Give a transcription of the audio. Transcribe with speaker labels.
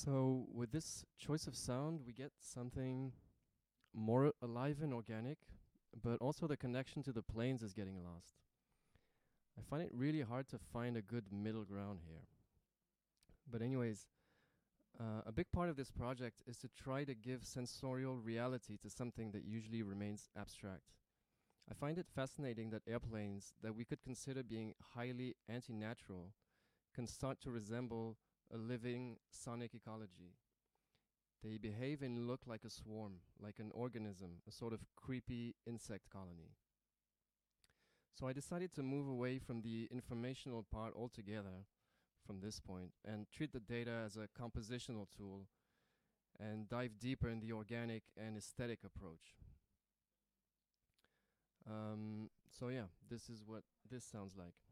Speaker 1: So with this choice of sound, we get something more alive and organic, but also the connection to the plains is getting lost. I find it really hard to find a good middle ground here. But anyways, a big part of this project is to try to give sensorial reality to something that usually remains abstract. I find it fascinating that airplanes that we could consider being highly anti-natural can start to resemble a living sonic ecology. They behave and look like a swarm, like an organism, a sort of creepy insect colony. So I decided to move away from the informational part altogether from this point and treat the data as a compositional tool and dive deeper in the organic and aesthetic approach. So yeah, this is what this sounds like.